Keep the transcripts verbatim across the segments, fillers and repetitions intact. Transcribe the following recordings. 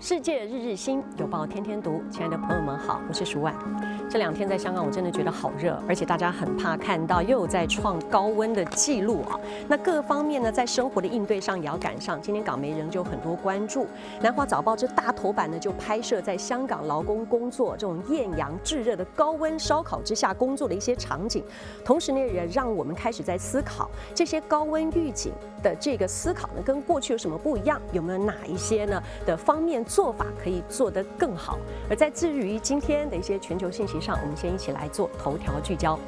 世界日日新，有报天天读。亲爱的朋友们好，我是舒婉。这两天在香港，我真的觉得好热，而且大家很怕看到又有在创高温的记录啊。那各方面呢，在生活的应对上也要赶上。今天港媒仍旧很多关注，南华早报这大头版呢就拍摄在香港劳工工作这种艳阳炙热的高温烧烤之下工作的一些场景，同时呢也让我们开始在思考这些高温预警的这个思考呢，跟过去有什么不一样？有没有哪一些呢的方面做法可以做得更好？而在至于今天的一些全球信息上，我们先一起来做头条聚焦。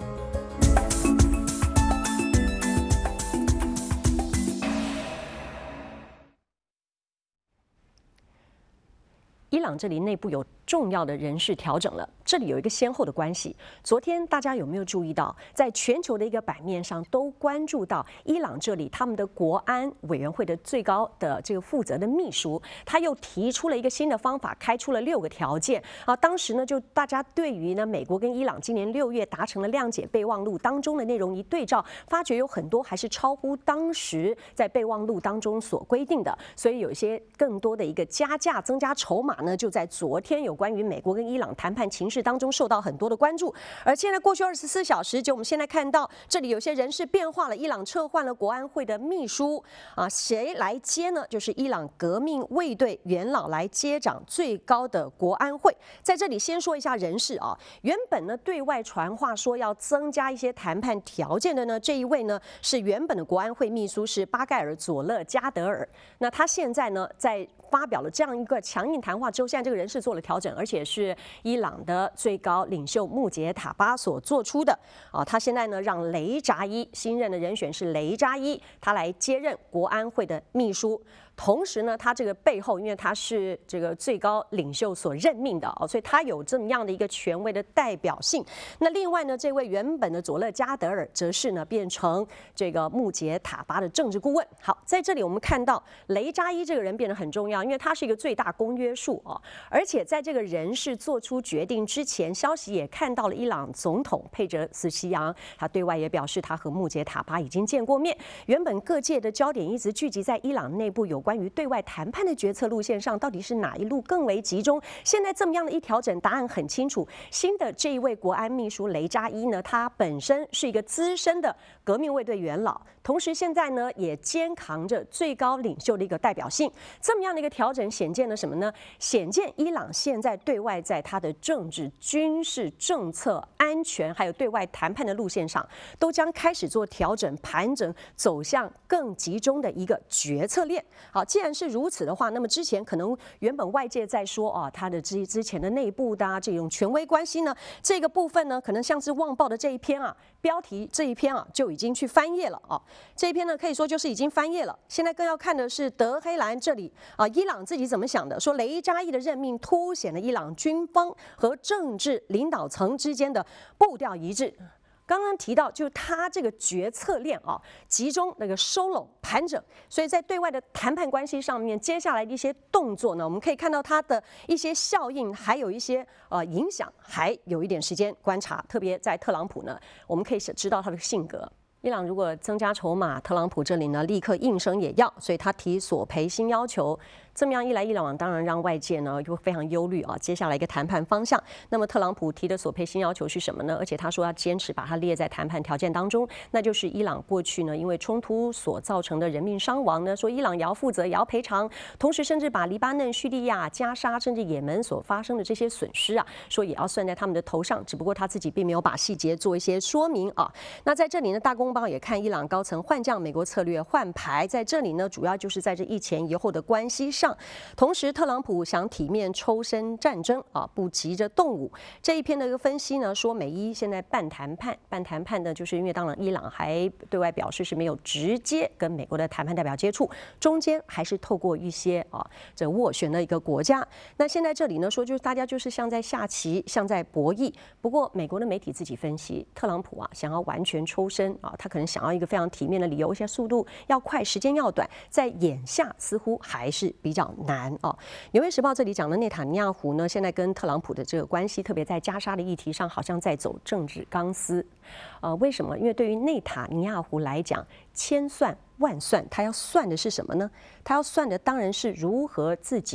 伊朗这里内部有重要的人事调整了，这里有一个先后的关系。昨天大家有没有注意到，在全球的一个版面上都关注到伊朗这里他们的国安委员会的最高的这个负责的秘书，他又提出了一个新的方法，开出了六个条件啊。当时呢，就大家对于呢美国跟伊朗今年六月达成了谅解备忘录当中的内容一对照，发觉有很多还是超乎当时在备忘录当中所规定的，所以有一些更多的一个加价增加筹码呢，就在昨天有关于美国跟伊朗谈判情势当中受到很多的关注。而现在过去二十四小时，就我们现在看到这里有些人事变化了，伊朗撤换了国安会的秘书啊，谁来接呢？就是伊朗革命卫队元老来接掌最高的国安会。在这里先说一下人事啊，原本呢对外传话说要增加一些谈判条件的呢，这一位呢是原本的国安会秘书是巴盖尔佐勒加德尔，那他现在呢在发表了这样一个强硬谈话之后，现在这个人事做了调整，而且是伊朗的最高领袖穆杰塔巴所做出的啊。他现在呢让雷扎伊新任的人选是雷扎伊，他来接任国安会的秘书。同时呢，他这个背后，因为他是这个最高领袖所任命的哦，所以他有这么样的一个权威的代表性。那另外呢，这位原本的佐勒加德尔则是呢变成这个穆杰塔巴的政治顾问。好，在这里我们看到雷扎伊这个人变得很重要，因为他是一个最大公约数哦，而且在这个人事做出决定之前，消息也看到了伊朗总统佩哲斯希扬，他对外也表示他和穆杰塔巴已经见过面。原本各界的焦点一直聚集在伊朗内部有关于对外谈判的决策路线上，到底是哪一路更为集中？现在这么样的一调整，答案很清楚。新的这一位国安秘书雷扎伊呢，他本身是一个资深的革命卫队元老，同时现在呢也肩扛着最高领袖的一个代表性。这么样的一个调整，显见了什么呢？显见伊朗现在对外在他的政治、军事、政策、安全，还有对外谈判的路线上，都将开始做调整、盘整，走向更集中的一个决策链。好，既然是如此的话，那么之前可能原本外界在说啊，他的之之前的内部的、啊、这种权威关系呢，这个部分呢，可能像是《旺报》的这一篇啊，标题这一篇啊就已经去翻页了啊。这一篇呢，可以说就是已经翻页了。现在更要看的是德黑兰这里啊，伊朗自己怎么想的？说雷扎伊的任命凸显了伊朗军方和政治领导层之间的步调一致。刚刚提到，就是他这个决策链啊，集中那个收拢盘整，所以在对外的谈判关系上面，接下来的一些动作呢，我们可以看到它的一些效应，还有一些呃影响，还有一点时间观察。特别在特朗普呢，我们可以知道他的性格。伊朗如果增加筹码，特朗普这里呢立刻应声也要，所以他提索赔新要求。这么样一来，伊朗当然让外界呢就非常忧虑啊，接下来一个谈判方向。那么特朗普提的索赔新要求是什么呢？而且他说要坚持把它列在谈判条件当中，那就是伊朗过去呢因为冲突所造成的人命伤亡呢，说伊朗也要负责，也要赔偿，同时甚至把黎巴嫩、叙利亚、加沙甚至也门所发生的这些损失啊，说也要算在他们的头上。只不过他自己并没有把细节做一些说明啊。那在这里呢，大公报也看伊朗高层换将，美国策略换牌，在这里呢主要就是在这一前一后的关系上。同时，特朗普想体面抽身战争啊，不急着动武。这一篇的一个分析呢，说美伊现在半谈判，半谈判呢，就是因为当然伊朗还对外表示是没有直接跟美国的谈判代表接触，中间还是透过一些啊这斡旋的一个国家。那现在这里呢说，就是大家就是像在下棋，像在博弈。不过美国的媒体自己分析，特朗普啊想要完全抽身啊，他可能想要一个非常体面的理由，一些速度要快，时间要短，在眼下似乎还是比较难。难哦，《纽约时报》这里讲的内塔尼亚胡呢，现在跟特朗普的这个关系，特别在加沙的议题上，好像在走政治钢丝。呃，为什么？因为对于内塔尼亚胡来讲，千算万算，他要算的是什么呢？他要算的当然是如何自己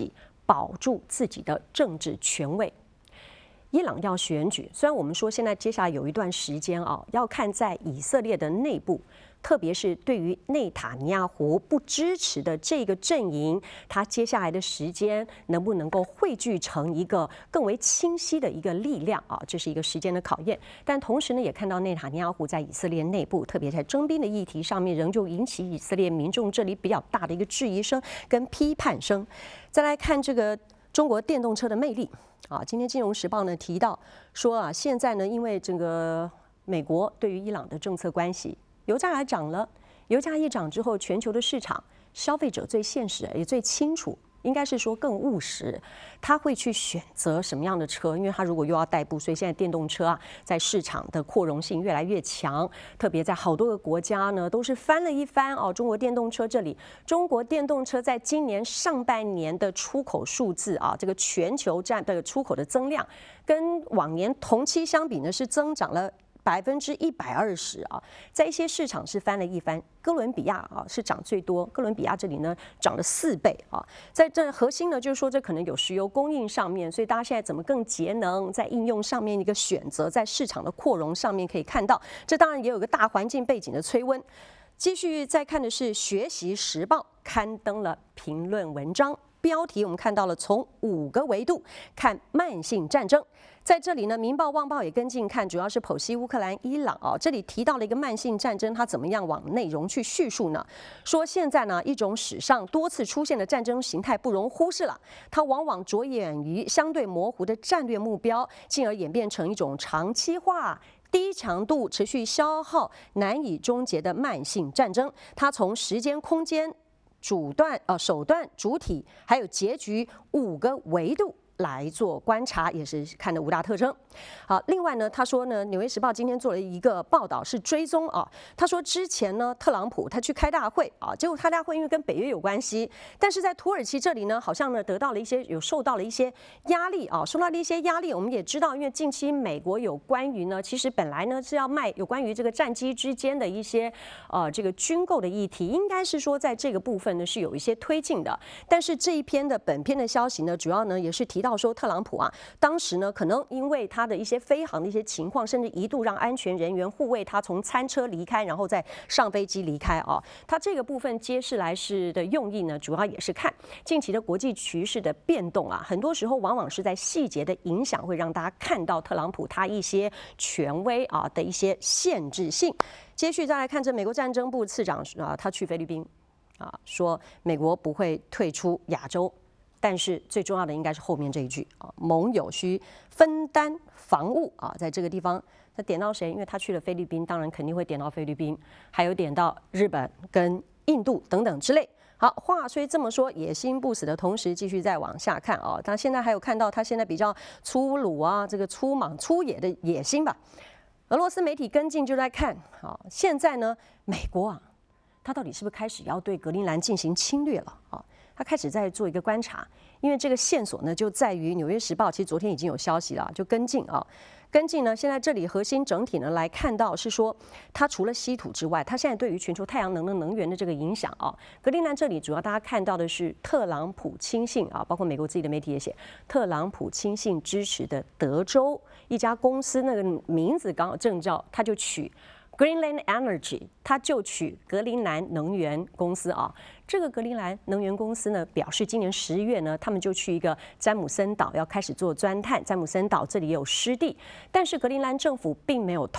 保住自己的政治权位。伊朗要选举，虽然我们说现在接下来有一段时间啊，要看在以色列的内部，特别是对于内塔尼亚胡不支持的这个阵营，他接下来的时间能不能够汇聚成一个更为清晰的一个力量啊，这是一个时间的考验。但同时呢，也看到内塔尼亚胡在以色列内部，特别在征兵的议题上面，仍旧引起以色列民众这里比较大的一个质疑声跟批判声。再来看这个中国电动车的魅力。啊，今天《金融时报》呢提到说啊，现在呢，因为这个美国对于伊朗的政策关系，油价还涨了。油价一涨之后，全球的市场消费者最现实也最清楚，应该是说更务实，他会去选择什么样的车，因为他如果又要代步，所以现在电动车啊，在市场的扩容性越来越强，特别在好多个国家呢，都是翻了一番哦。中国电动车这里，中国电动车在今年上半年的出口数字啊，这个全球占的出口的增量，跟往年同期相比呢，是增长了百分之一百二十啊，在一些市场是翻了一番。哥伦比亚啊是涨最多，哥伦比亚这里呢涨了四倍啊。在这核心呢，就是说这可能有石油供应上面，所以大家现在怎么更节能，在应用上面一个选择，在市场的扩容上面可以看到，这当然也有个大环境背景的催温。继续再看的是《学习时报》刊登了评论文章。标题我们看到了，从五个维度看慢性战争。在这里呢，《民报》《旺报》也跟进看，主要是剖析乌克兰、伊朗啊。这里提到了一个慢性战争，它怎么样往内容去叙述呢？说现在呢，一种史上多次出现的战争形态不容忽视了，它往往着眼于相对模糊的战略目标，进而演变成一种长期化、低强度、持续消耗、难以终结的慢性战争。它从时间、空间、主段、呃手段、主体，还有结局五个维度来做观察，也是看的五大特征。好，另外呢，他说呢，《纽约时报》今天做了一个报道，是追踪啊。他说之前呢，特朗普他去开大会啊，结果开大会因为跟北约有关系，但是在土耳其这里呢，好像呢得到了一些有受到了一些压力啊，受到了一些压力。我们也知道，因为近期美国有关于呢，其实本来呢是要卖有关于这个战机之间的一些呃这个军购的议题，应该是说在这个部分呢是有一些推进的。但是这一篇的本篇的消息呢，主要呢也是提到说，特朗普啊，当时呢可能因为他的一些飞航的一些情况，甚至一度让安全人员护卫他从餐车离开，然后再上飞机离开啊。他这个部分揭示来是的用意呢，主要也是看近期的国际局势的变动啊，很多时候往往是在细节的影响，会让大家看到特朗普他一些权威啊的一些限制性。接续再来看这美国战争部次长啊，他去菲律宾啊，说美国不会退出亚洲。但是最重要的应该是后面这一句啊，盟友需分担防务啊，在这个地方，他点到谁？因为他去了菲律宾，当然肯定会点到菲律宾，还有点到日本跟印度等等之类。好，话虽这么说，野心不死的同时，继续再往下看啊，他现在还有看到他现在比较粗鲁啊，这个粗莽粗野的野心吧。俄罗斯媒体跟进就在看啊，现在呢，美国啊，他到底是不是开始要对格陵兰进行侵略了啊？他开始在做一个观察，因为这个线索呢，就在于《纽约时报》其实昨天已经有消息了，就跟进啊，跟进呢，现在这里核心整体呢来看到是说，它除了稀土之外，它现在对于全球太阳能的能源的这个影响啊，格陵兰这里主要大家看到的是特朗普亲信啊，包括美国自己的媒体也写，特朗普亲信支持的德州一家公司，那个名字刚好正叫，他就取 Greenland Energy， 他就取格陵兰能源公司啊。这个格陵兰能源公司呢，表示今年十月呢，他们就去一个詹姆森岛要开始做钻探。詹姆森岛这里也有湿地，但是格陵兰政府并没有